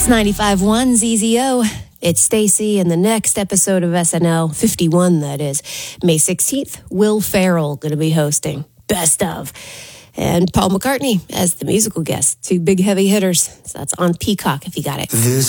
It's 95.1 ZZO. It's Stacy in the next episode of SNL, 51 that is. May 16th, Will Ferrell going to be hosting. Best of. And Paul McCartney as the musical guest. Two big heavy hitters. So that's on Peacock if you got it.